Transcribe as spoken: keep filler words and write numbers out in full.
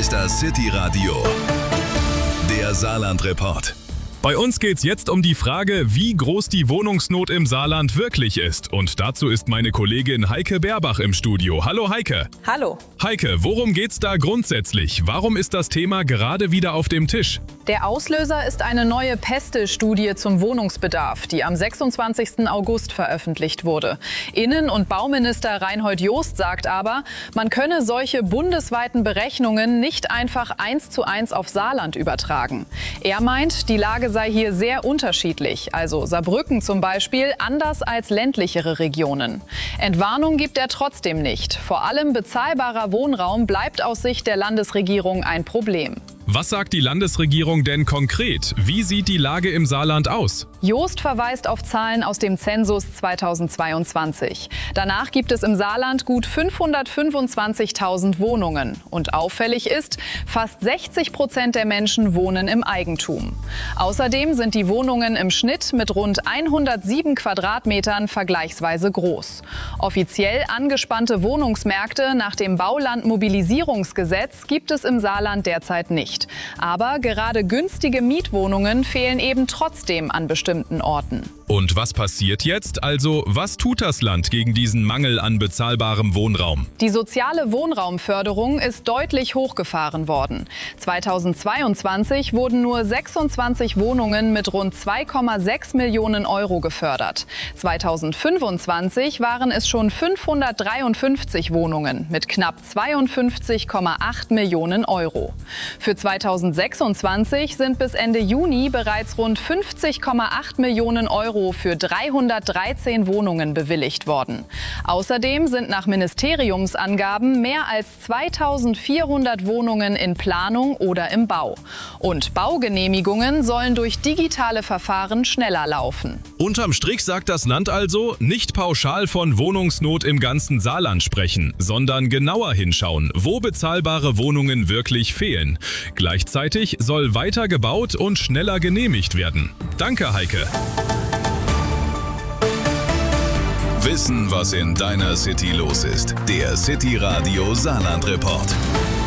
ist das City Radio, der Saarland-Report. Bei uns geht's jetzt um die Frage, wie groß die Wohnungsnot im Saarland wirklich ist. Und dazu ist meine Kollegin Heike Berbach im Studio. Hallo Heike. Hallo. Heike, worum geht's da grundsätzlich? Warum ist das Thema gerade wieder auf dem Tisch? Der Auslöser ist eine neue PESTE-Studie zum Wohnungsbedarf, die am sechsundzwanzigsten August veröffentlicht wurde. Innen- und Bauminister Reinhold Jost sagt aber, man könne solche bundesweiten Berechnungen nicht einfach eins zu eins auf Saarland übertragen. Er meint, die Lage sei hier sehr unterschiedlich, also Saarbrücken zum Beispiel anders als ländlichere Regionen. Entwarnung gibt er trotzdem nicht. Vor allem bezahlbarer Wohnraum bleibt aus Sicht der Landesregierung ein Problem. Was sagt die Landesregierung denn konkret? Wie sieht die Lage im Saarland aus? Jost verweist auf Zahlen aus dem Zensus zweitausendzweiundzwanzig. Danach gibt es im Saarland gut fünfhundertfünfundzwanzigtausend Wohnungen. Und auffällig ist, fast sechzig Prozent der Menschen wohnen im Eigentum. Außerdem sind die Wohnungen im Schnitt mit rund hundertsieben Quadratmetern vergleichsweise groß. Offiziell angespannte Wohnungsmärkte nach dem Baulandmobilisierungsgesetz gibt es im Saarland derzeit nicht. Aber gerade günstige Mietwohnungen fehlen eben trotzdem an bestimmten Orten. Und was passiert jetzt? Also, was tut das Land gegen diesen Mangel an bezahlbarem Wohnraum? Die soziale Wohnraumförderung ist deutlich hochgefahren worden. zweitausendzweiundzwanzig wurden nur sechsundzwanzig Wohnungen mit rund zwei Komma sechs Millionen Euro gefördert. zweitausendfünfundzwanzig waren es schon fünfhundertdreiundfünfzig Wohnungen mit knapp zweiundfünfzig Komma acht Millionen Euro. Für zweitausendsechsundzwanzig sind bis Ende Juni bereits rund fünfzig Komma acht Millionen Euro für dreihundertdreizehn Wohnungen bewilligt worden. Außerdem sind nach Ministeriumsangaben mehr als zweitausendvierhundert Wohnungen in Planung oder im Bau. Und Baugenehmigungen sollen durch digitale Verfahren schneller laufen. Unterm Strich sagt das Land also, nicht pauschal von Wohnungsnot im ganzen Saarland sprechen, sondern genauer hinschauen, wo bezahlbare Wohnungen wirklich fehlen. Gleichzeitig soll weiter gebaut und schneller genehmigt werden. Danke, Heike. Wissen, was in deiner City los ist. Der City Radio Saarland-Report.